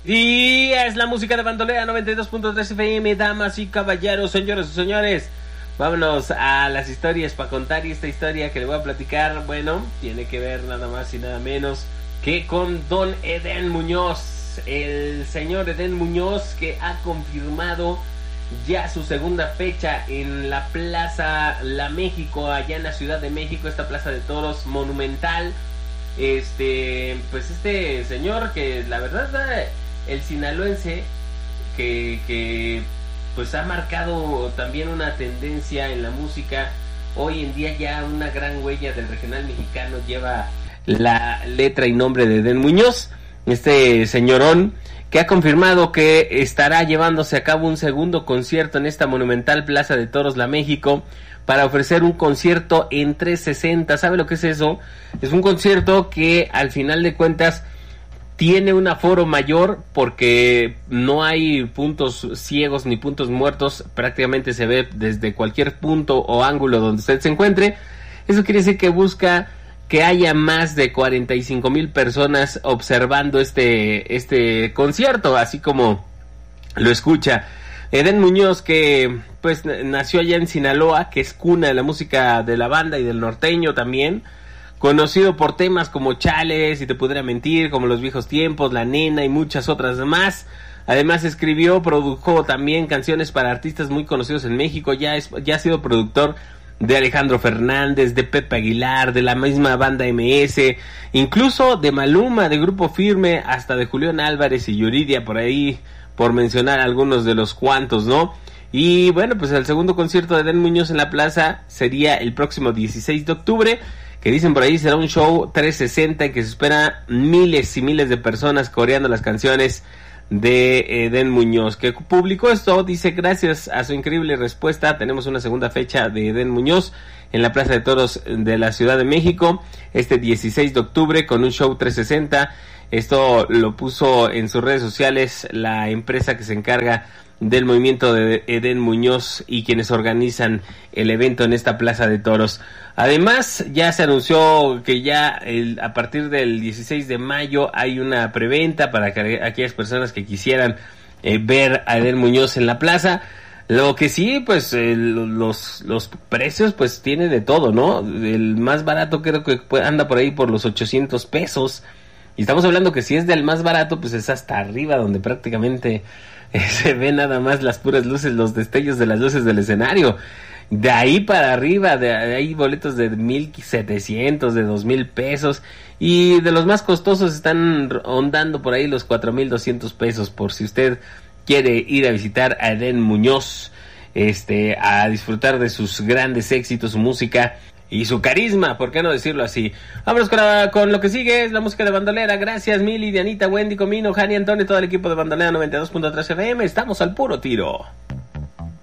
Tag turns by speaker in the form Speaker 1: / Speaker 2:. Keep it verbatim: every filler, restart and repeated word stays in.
Speaker 1: Y es la música de Bandolera noventa y dos punto tres F M, damas y caballeros, señores y señores. Vámonos a las historias para contar, y esta historia que le voy a platicar, bueno, tiene que ver nada más y nada menos que con don Edén Muñoz. El señor Edén Muñoz, que ha confirmado ya su segunda fecha en la Plaza La México, allá en la Ciudad de México, esta plaza de toros monumental. Este, pues este señor que la verdad, el sinaloense que, que pues ha marcado también una tendencia en la música. Hoy en día ya una gran huella del regional mexicano lleva la letra y nombre de Edén Muñoz, este señorón que ha confirmado que estará llevándose a cabo un segundo concierto en esta monumental Plaza de Toros La México para ofrecer un concierto en trescientos sesenta. ¿Sabe lo que es eso? Es un concierto que al final de cuentas tiene un aforo mayor porque no hay puntos ciegos ni puntos muertos, prácticamente se ve desde cualquier punto o ángulo donde usted se encuentre. Eso quiere decir que busca que haya más de cuarenta y cinco mil personas observando este, este concierto, así como lo escucha. Edén Muñoz, que pues nació allá en Sinaloa, que es cuna de la música de la banda y del norteño también, conocido por temas como Chales, Si te pudiera mentir, como Los viejos tiempos, La nena y muchas otras más. Además escribió, produjo también canciones para artistas muy conocidos en México. Ya, es, ya ha sido productor de Alejandro Fernández, de Pepe Aguilar, de la misma banda eme ese, incluso de Maluma, de Grupo Firme, hasta de Julián Álvarez y Yuridia, por ahí, por mencionar algunos de los cuantos, ¿no? Y bueno, pues el segundo concierto de Edén Muñoz en la plaza sería el próximo dieciséis de octubre, que dicen por ahí será un show trescientos sesenta, que se espera miles y miles de personas coreando las canciones de Edén Muñoz, que publicó esto. Dice: gracias a su increíble respuesta tenemos una segunda fecha de Edén Muñoz en la Plaza de Toros de la Ciudad de México este dieciséis de octubre con un show trescientos sesenta. Esto lo puso en sus redes sociales la empresa que se encarga del movimiento de Edén Muñoz y quienes organizan el evento en esta Plaza de Toros. Además, ya se anunció que ya el, a partir del dieciséis de mayo hay una preventa para que aquellas personas que quisieran eh, ver a Edén Muñoz en la plaza. Lo que sí, pues eh, los, los precios pues tiene de todo, ¿no? El más barato creo que anda por ahí por los ochocientos pesos. Y estamos hablando que si es del más barato, pues es hasta arriba, donde prácticamente eh, se ven nada más las puras luces, los destellos de las luces del escenario. De ahí para arriba, de ahí boletos de mil setecientos, de dos mil pesos. Y de los más costosos están rondando por ahí los cuatro mil doscientos pesos, por si usted quiere ir a visitar a Edén Muñoz, este, a disfrutar de sus grandes éxitos, su música y su carisma, ¿por qué no decirlo así? Vámonos con, la, con lo que sigue, es la música de Bandolera. Gracias Mili, Dianita, Wendy, Comino, Jani, Antonio, todo el equipo de Bandolera noventa y dos punto tres F M. Estamos al puro tiro.